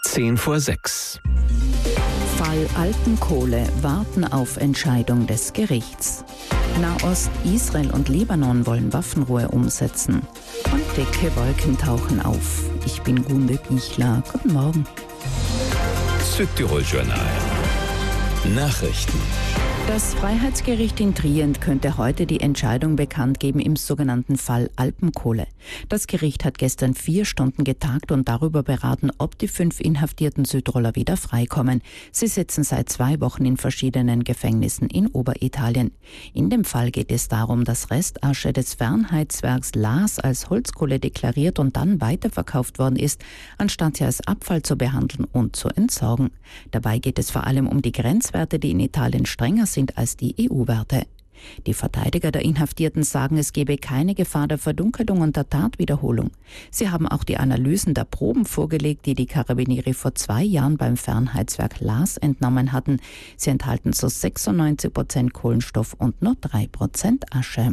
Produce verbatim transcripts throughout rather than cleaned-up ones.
Zehn vor sechs. Fall Alpenkohle warten auf Entscheidung des Gerichts. Nahost, Israel und Libanon wollen Waffenruhe umsetzen. Und dicke Wolken tauchen auf. Ich bin Gunde Bichler. Guten Morgen. Südtirol Journal. Nachrichten. Das Freiheitsgericht in Trient könnte heute die Entscheidung bekannt geben im sogenannten Fall Alpenkohle. Das Gericht hat gestern vier Stunden getagt und darüber beraten, ob die fünf inhaftierten Südtiroler wieder freikommen. Sie sitzen seit zwei Wochen in verschiedenen Gefängnissen in Oberitalien. In dem Fall geht es darum, dass Restasche des Fernheitswerks Laas als Holzkohle deklariert und dann weiterverkauft worden ist, anstatt sie als Abfall zu behandeln und zu entsorgen. Dabei geht es vor allem um die Grenzwerte, die in Italien strenger sind sind als die E U-Werte. Die Verteidiger der Inhaftierten sagen, es gebe keine Gefahr der Verdunkelung und der Tatwiederholung. Sie haben auch die Analysen der Proben vorgelegt, die die Carabinieri vor zwei Jahren beim Fernheitswerk Laas entnommen hatten. Sie enthalten zu sechsundneunzig Prozent Kohlenstoff und nur drei Prozent Asche.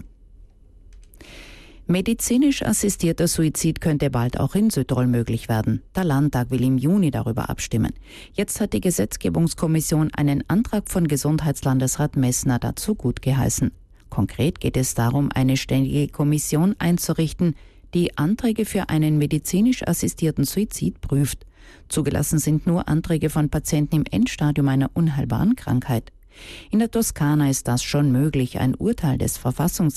Medizinisch assistierter Suizid könnte bald auch in Südtirol möglich werden. Der Landtag will im Juni darüber abstimmen. Jetzt hat die Gesetzgebungskommission einen Antrag von Gesundheitslandesrat Messner dazu gutgeheißen. Konkret geht es darum, eine ständige Kommission einzurichten, die Anträge für einen medizinisch assistierten Suizid prüft. Zugelassen sind nur Anträge von Patienten im Endstadium einer unheilbaren Krankheit. In der Toskana ist das schon möglich. Ein Urteil des Verfassungsgerichts